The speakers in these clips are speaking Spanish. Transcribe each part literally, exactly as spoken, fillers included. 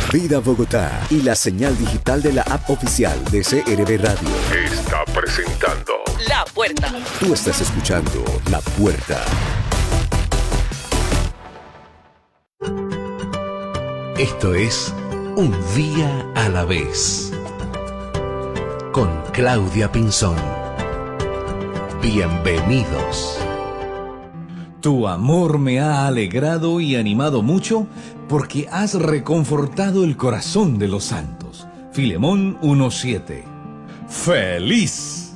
Vida Bogotá y la señal digital de la app oficial de C R V Radio está presentando La Puerta. Tú estás escuchando La Puerta. Esto es Un Día a la Vez con Claudia Pinzón. Bienvenidos. Tu amor me ha alegrado y animado mucho porque has reconfortado el corazón de los santos. Filemón uno siete. ¡Feliz!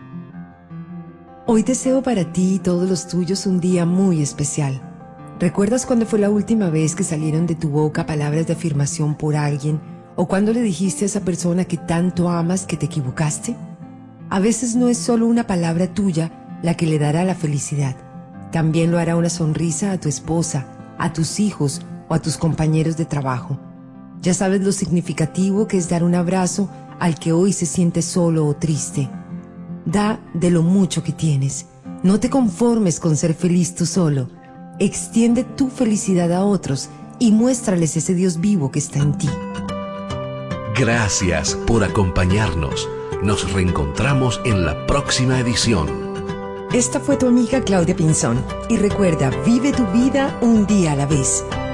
Hoy deseo para ti y todos los tuyos un día muy especial. ¿Recuerdas cuándo fue la última vez que salieron de tu boca palabras de afirmación por alguien? ¿O cuándo le dijiste a esa persona que tanto amas que te equivocaste? A veces no es solo una palabra tuya la que le dará la felicidad. También lo hará una sonrisa a tu esposa, a tus hijos o a tus compañeros de trabajo. Ya sabes lo significativo que es dar un abrazo al que hoy se siente solo o triste. Da de lo mucho que tienes. No te conformes con ser feliz tú solo. Extiende tu felicidad a otros y muéstrales ese Dios vivo que está en ti. Gracias por acompañarnos. Nos reencontramos en la próxima edición. Esta fue tu amiga Claudia Pinzón. Y recuerda, vive tu vida un día a la vez.